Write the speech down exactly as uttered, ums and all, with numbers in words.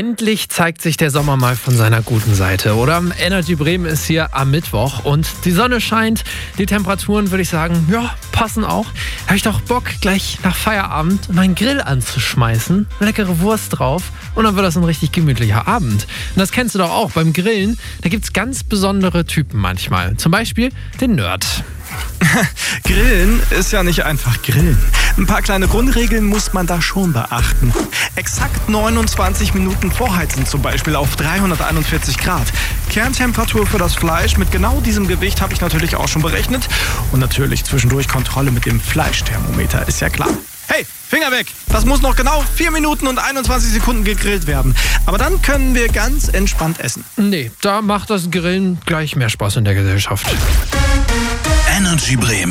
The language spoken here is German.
Endlich zeigt sich der Sommer mal von seiner guten Seite, oder? Energy Bremen ist hier am Mittwoch und die Sonne scheint. Die Temperaturen, würde ich sagen, ja, passen auch. Da habe ich doch Bock, gleich nach Feierabend meinen Grill anzuschmeißen, eine leckere Wurst drauf und dann wird das ein richtig gemütlicher Abend. Und das kennst du doch auch beim Grillen. Da gibt es ganz besondere Typen manchmal. Zum Beispiel den Nerd. Grillen ist ja nicht einfach Grillen. Ein paar kleine Grundregeln muss man da schon beachten. Exakt neunundzwanzig Minuten vorheizen zum Beispiel auf dreihunderteinundvierzig Grad. Kerntemperatur für das Fleisch mit genau diesem Gewicht habe ich natürlich auch schon berechnet. Und natürlich zwischendurch Kontrolle mit dem Fleischthermometer, ist ja klar. Hey, Finger weg! Das muss noch genau vier Minuten und einundzwanzig Sekunden gegrillt werden. Aber dann können wir ganz entspannt essen. Nee, da macht das Grillen gleich mehr Spaß in der Gesellschaft. Energy Bremen.